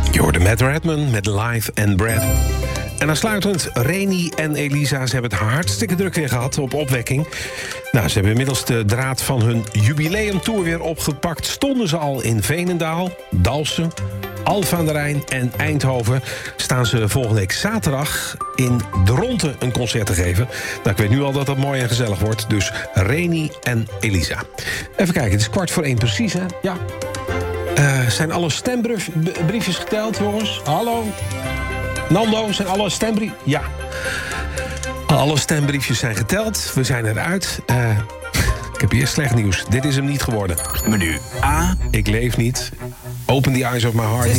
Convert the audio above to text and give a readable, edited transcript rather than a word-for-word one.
Je hoorde Matt Redman met Life and Breath. En aansluitend, Reni en Elisa, ze hebben het hartstikke druk weer gehad op opwekking. Nou, ze hebben inmiddels de draad van hun jubileumtour weer opgepakt. Stonden ze al in Veenendaal, Dalfsen, Alphen aan de Rijn en Eindhoven. Staan ze volgende week zaterdag in Dronten een concert te geven. Nou, ik weet nu al dat dat mooi en gezellig wordt. Dus Reni en Elisa. Even kijken, het is 1:15 precies, hè? Ja. Zijn alle stembriefjes geteld, jongens? Hallo? Nando, zijn alle stembriefjes? Ja. Alle stembriefjes zijn geteld. We zijn eruit. Ik heb hier slecht nieuws. Dit is hem niet geworden. Menu A. Ik leef niet. Open the eyes of my heart.